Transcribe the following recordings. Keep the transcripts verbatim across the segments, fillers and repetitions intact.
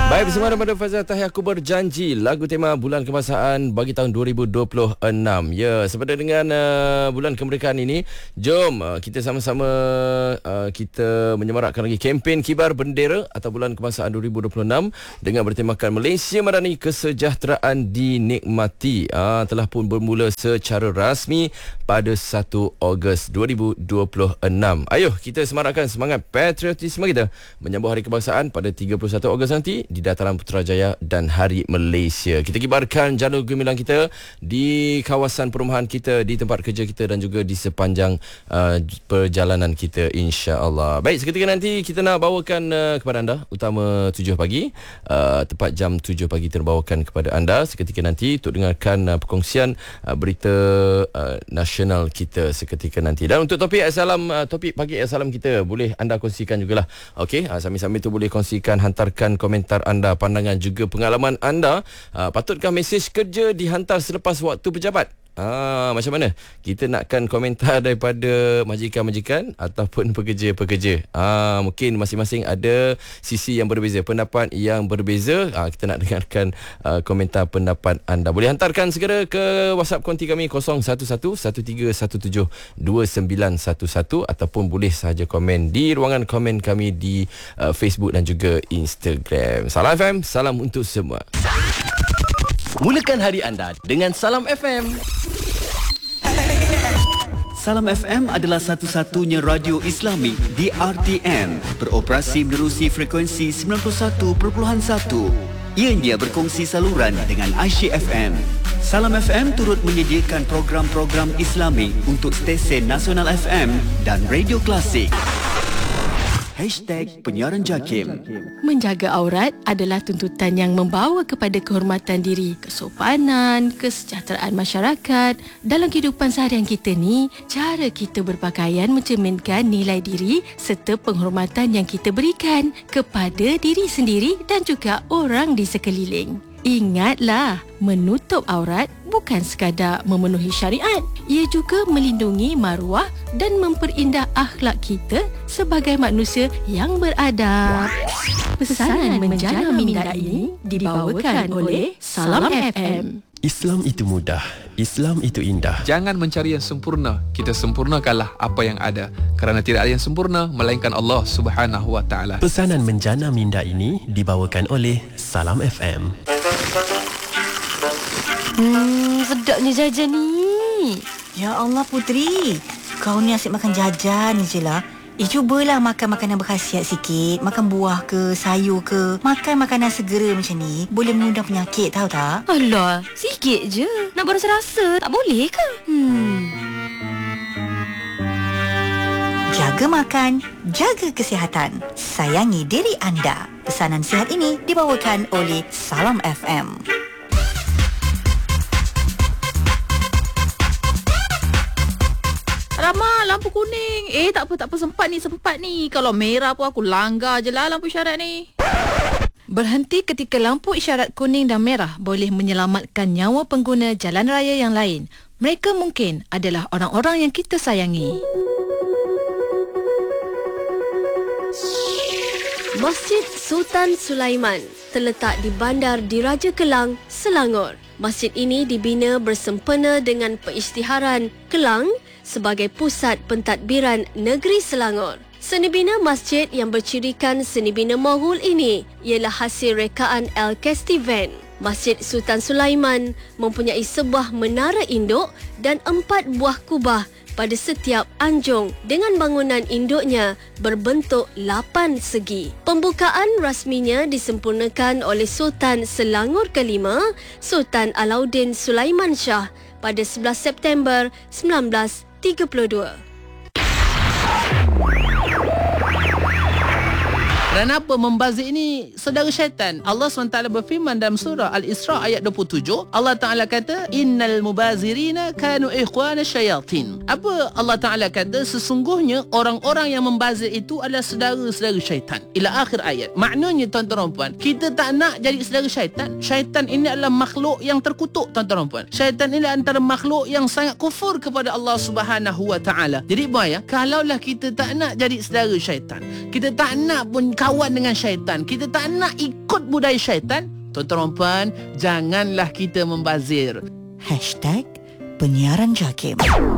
Baik, bersama daripada Fazal Tahir, aku berjanji, lagu tema bulan kebangsaan bagi tahun dua ribu dua puluh enam. Ya, sepada dengan uh, bulan kemerdekaan ini, jom uh, kita sama-sama uh, kita menyemarakkan lagi kempen Kibar Bendera atau bulan kebangsaan dua ribu dua puluh enam dengan bertemakan Malaysia Madani, kesejahteraan dinikmati. Uh, telah pun bermula secara rasmi pada satu Ogos dua ribu dua puluh enam. Ayuh kita semarakkan semangat patriotisme kita menyambut Hari Kebangsaan pada tiga puluh satu Ogos nanti di Dataran Putrajaya dan Hari Malaysia. Kita kibarkan jalur gemilang kita di kawasan perumahan kita, di tempat kerja kita dan juga di sepanjang uh, perjalanan kita, insya-Allah. Baik, seketika nanti kita nak bawakan uh, kepada anda utama tujuh pagi, uh, tepat jam tujuh pagi terbawakan kepada anda seketika nanti untuk dengarkan uh, perkongsian uh, berita uh, nasional kita seketika nanti. Dan untuk topik Assalam uh, topik pagi Assalam kita boleh anda kongsikan jugalah. Okey, uh, sambil-sambil tu boleh kongsikan, hantarkan komentar anda, pandangan juga pengalaman anda. Uh, patutkah mesej kerja dihantar selepas waktu pejabat? Ah, macam mana? Kita nakkan komentar daripada majikan-majikan ataupun pekerja-pekerja. Ah, mungkin masing-masing ada sisi yang berbeza, pendapat yang berbeza. Ah, kita nak dengarkan uh, komentar pendapat anda. Boleh hantarkan segera ke WhatsApp konti kami kosong satu satu satu tiga satu tujuh dua sembilan satu satu ataupun boleh sahaja komen di ruangan komen kami di uh, Facebook dan juga Instagram. Salam F M, salam untuk semua. Mulakan hari anda dengan Salam F M. Salam F M adalah satu-satunya radio Islami di R T M, beroperasi menerusi frekuensi sembilan puluh satu perpuluhan satu. Ianya berkongsi saluran dengan Aisyah F M. Salam F M turut menyediakan program-program Islami untuk stesen Nasional F M dan Radio Klasik. Hashtag Penyiaran Jakim. Menjaga aurat adalah tuntutan yang membawa kepada kehormatan diri, kesopanan, kesejahteraan masyarakat. Dalam kehidupan seharian kita ni, cara kita berpakaian mencerminkan nilai diri serta penghormatan yang kita berikan kepada diri sendiri dan juga orang di sekeliling. Ingatlah, menutup aurat bukan sekadar memenuhi syariat. Ia juga melindungi maruah dan memperindah akhlak kita sebagai manusia yang beradab. Pesanan menjana minda ini dibawakan oleh Salam F M. Islam itu mudah, Islam itu indah. Jangan mencari yang sempurna, kita sempurnakanlah apa yang ada, kerana tidak ada yang sempurna melainkan Allah Subhanahu wa taala. Pesanan menjana minda ini dibawakan oleh Salam F M. Hmm, sedapnya jajan ni. Ya Allah Putri, kau ni asyik makan jajan je lah. Eh, cubalah makan makanan berkhasiat sikit. Makan buah ke, sayur ke. Makan makanan segera macam ni boleh mengundang penyakit, tahu tak? Alah, sikit je. Nak berasa-rasa, tak boleh ke? Hmm. Jaga makan, jaga kesihatan. Sayangi diri anda. Pesanan sihat ini dibawakan oleh Salam F M. Ramah, lampu kuning. Eh, tak apa, tak apa. Sempat ni, sempat ni. Kalau merah pun aku langgar je lah lampu isyarat ni. Berhenti ketika lampu isyarat kuning dan merah boleh menyelamatkan nyawa pengguna jalan raya yang lain. Mereka mungkin adalah orang-orang yang kita sayangi. Masjid Sultan Sulaiman terletak di Bandar Diraja Kelang, Selangor. Masjid ini dibina bersempena dengan pengisytiharan Kelang sebagai pusat pentadbiran negeri Selangor. Seni bina masjid yang bercirikan seni bina Moghul ini ialah hasil rekaan Al-Kestivan. Masjid Sultan Sulaiman mempunyai sebuah menara induk dan empat buah kubah pada setiap anjung dengan bangunan induknya berbentuk lapan segi. Pembukaan rasminya disempurnakan oleh Sultan Selangor kelima, Sultan Alauddin Sulaiman Shah pada sebelas September sembilan belas tiga puluh dua. Kenapa membazir ini saudara syaitan? Allah subhanahu wa taala berfirman dalam surah Al-Isra ayat dua puluh tujuh. Allah Taala kata, "Innal mubazirina kanu ikhwana syayatin." Apa Allah Taala kata? Sesungguhnya orang-orang yang membazir itu adalah saudara-saudara syaitan. Ila akhir ayat. Maknanya tuan-tuan dan puan, kita tak nak jadi saudara syaitan. Syaitan ini adalah makhluk yang terkutuk, tuan-tuan dan puan. Syaitan ini antara makhluk yang sangat kufur kepada Allah Subhanahu wa taala. Jadi boy ya, kalaulah kita tak nak jadi saudara syaitan, kita tak nak pun lawan dengan syaitan. Kita tak nak ikut budaya syaitan. Tuan-tuan dan puan, janganlah kita membazir. Hashtag penyiaran JAKIM.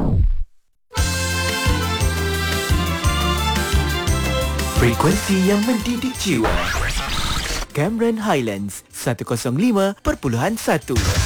Frekuensi yang mendidik jiwa. Cameron Highlands seratus lima perpuluhan satu.